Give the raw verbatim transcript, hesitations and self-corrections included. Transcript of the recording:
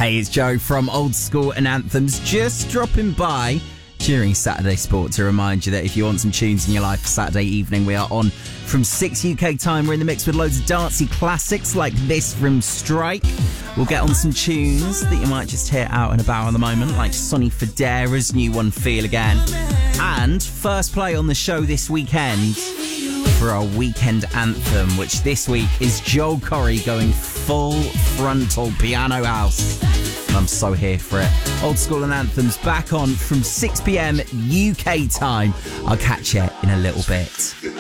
Hey, it's Joe from Old School and Anthems, just dropping by during Saturday Sport to remind you that if you want some tunes in your life for Saturday evening, we are on from six U K time. We're in the mix with loads of dancey classics like this from Strike. We'll get on some tunes that you might just hear out and about at the moment, like Sonny Fodera's new one, Feel Again. And first play on the show this weekend for our weekend anthem, which this week is Joel Corry going full frontal piano house. And I'm so here for it. Old School and Anthems back on from six p.m. U K time. I'll catch you in a little bit.